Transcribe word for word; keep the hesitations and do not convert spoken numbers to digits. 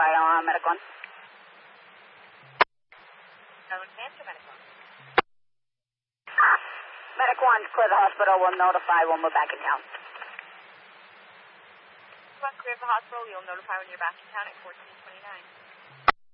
notify uh, Medic one. Answer Medic one. Medic one, clear the hospital. We'll notify when we're back in town. One, clear the hospital. You'll notify when you're back in town at fourteen twenty-nine.